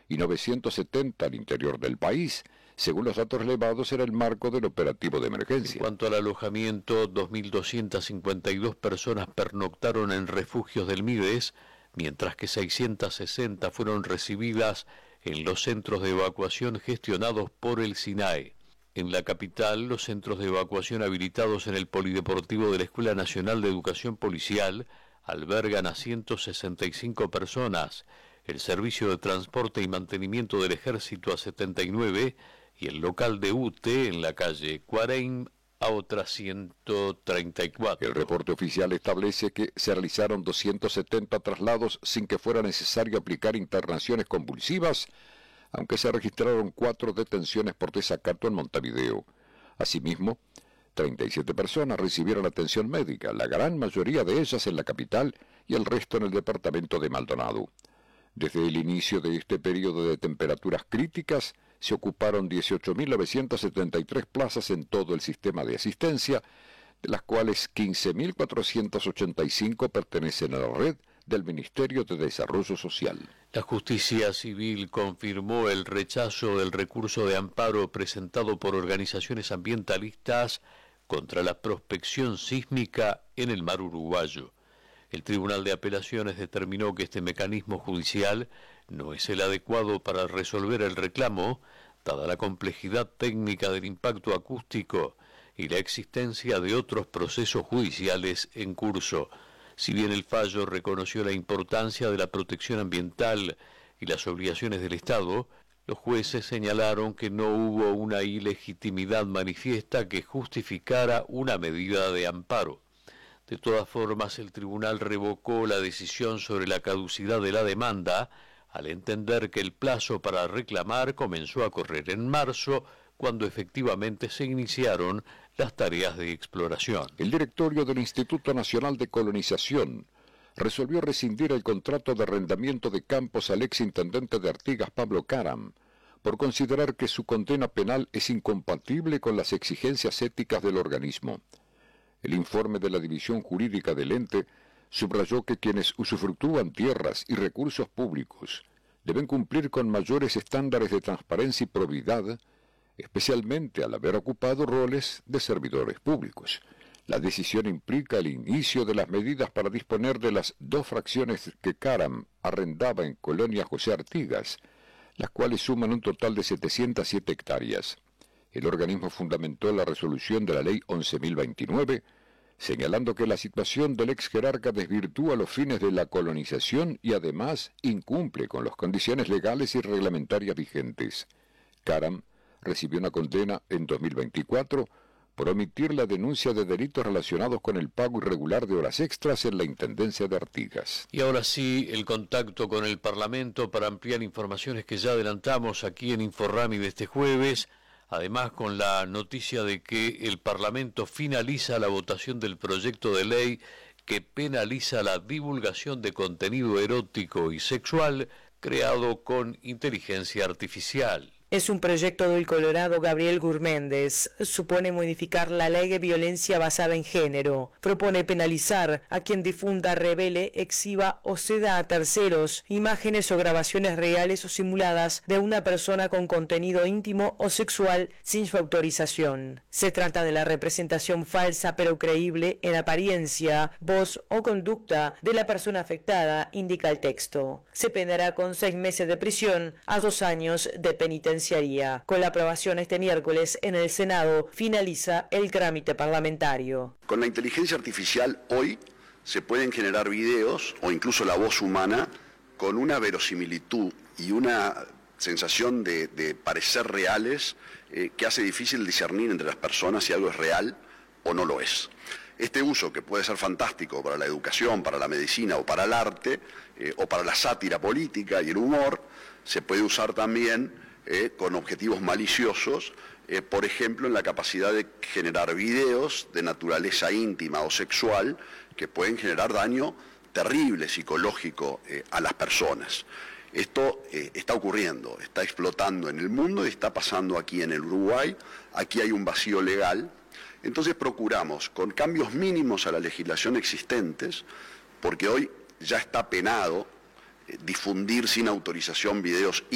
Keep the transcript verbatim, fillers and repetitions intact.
y novecientos setenta al interior del país. Según los datos relevados, era el marco del operativo de emergencia. En cuanto al alojamiento, dos mil doscientas cincuenta y dos personas pernoctaron en refugios del MIDES, mientras que seiscientas sesenta fueron recibidas en los centros de evacuación gestionados por el SINAE. En la capital, los centros de evacuación habilitados en el Polideportivo de la Escuela Nacional de Educación Policial albergan a ciento sesenta y cinco personas, el Servicio de Transporte y Mantenimiento del Ejército a setenta y nueve y el local de U T E en la calle Cuareim a otras ciento treinta y cuatro. El reporte oficial establece que se realizaron doscientos setenta traslados sin que fuera necesario aplicar internaciones convulsivas, aunque se registraron cuatro detenciones por desacato en Montevideo. Asimismo, treinta y siete personas recibieron atención médica, la gran mayoría de ellas en la capital y el resto en el departamento de Maldonado. Desde el inicio de este periodo de temperaturas críticas, se ocuparon dieciocho mil novecientas setenta y tres plazas en todo el sistema de asistencia, de las cuales quince mil cuatrocientas ochenta y cinco pertenecen a la red del Ministerio de Desarrollo Social. La Justicia Civil confirmó el rechazo del recurso de amparo presentado por organizaciones ambientalistas contra la prospección sísmica en el mar uruguayo. El Tribunal de Apelaciones determinó que este mecanismo judicial no es el adecuado para resolver el reclamo, dada la complejidad técnica del impacto acústico y la existencia de otros procesos judiciales en curso. Si bien el fallo reconoció la importancia de la protección ambiental y las obligaciones del Estado, los jueces señalaron que no hubo una ilegitimidad manifiesta que justificara una medida de amparo. De todas formas, el tribunal revocó la decisión sobre la caducidad de la demanda, al entender que el plazo para reclamar comenzó a correr en marzo, cuando efectivamente se iniciaron las tareas de exploración. El directorio del Instituto Nacional de Colonización resolvió rescindir el contrato de arrendamiento de campos al exintendente de Artigas, Pablo Caram, por considerar que su condena penal es incompatible con las exigencias éticas del organismo. El informe de la División Jurídica del ente subrayó que quienes usufructúan tierras y recursos públicos deben cumplir con mayores estándares de transparencia y probidad, especialmente al haber ocupado roles de servidores públicos. La decisión implica el inicio de las medidas para disponer de las dos fracciones que Caram arrendaba en Colonia José Artigas, las cuales suman un total de setecientas siete hectáreas. El organismo fundamentó la resolución de la Ley once mil veintinueve, señalando que la situación del ex jerarca desvirtúa los fines de la colonización y además incumple con las condiciones legales y reglamentarias vigentes. Caram recibió una condena en dos mil veinticuatro por omitir la denuncia de delitos relacionados con el pago irregular de horas extras en la Intendencia de Artigas. Y ahora sí, el contacto con el Parlamento para ampliar informaciones que ya adelantamos aquí en Inforrami de este jueves, además con la noticia de que el Parlamento finaliza la votación del proyecto de ley que penaliza la divulgación de contenido erótico y sexual creado con inteligencia artificial. Es un proyecto del colorado Gabriel Gurméndez. Supone modificar la ley de violencia basada en género. Propone penalizar a quien difunda, revele, exhiba o ceda a terceros imágenes o grabaciones reales o simuladas de una persona con contenido íntimo o sexual sin su autorización. Se trata de la representación falsa pero creíble en apariencia, voz o conducta de la persona afectada, indica el texto. Se penará con seis meses de prisión a dos años de penitencia. Con la aprobación este miércoles en el Senado finaliza el trámite parlamentario. Con la inteligencia artificial hoy se pueden generar videos o incluso la voz humana con una verosimilitud y una sensación de, de parecer reales eh, que hace difícil discernir entre las personas si algo es real o no lo es. Este uso, que puede ser fantástico para la educación, para la medicina o para el arte, eh, o para la sátira política y el humor, se puede usar también Eh, con objetivos maliciosos, eh, por ejemplo, en la capacidad de generar videos de naturaleza íntima o sexual que pueden generar daño terrible psicológico eh, a las personas. Esto eh, está ocurriendo, está explotando en el mundo y está pasando aquí en el Uruguay. Aquí hay un vacío legal. Entonces procuramos, con cambios mínimos a la legislación existentes, porque hoy ya está penado eh, difundir sin autorización videos